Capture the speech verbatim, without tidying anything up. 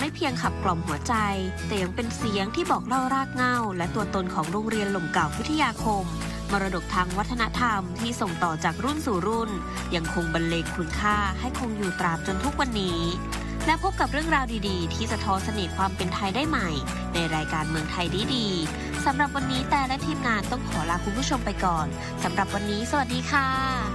ไม่เพียงขับกล่อมหัวใจแต่ยังเป็นเสียงที่บอกเล่ารากเหง้าและตัวตนของโรงเรียนหล่มเก่าพิทยาคมมรดกทางวัฒนธรรมที่ส่งต่อจากรุ่นสู่รุ่นยังคงบรรเลงคุณค่าให้คงอยู่ตราบจนทุกวันนี้และพบกับเรื่องราวดีๆที่สะท้อนเสน่ห์ความเป็นไทยได้ใหม่ในรายการเมืองไทยดีๆสำหรับวันนี้แต่และทีมงานต้องขอลาคุณผู้ชมไปก่อนสำหรับวันนี้สวัสดีค่ะ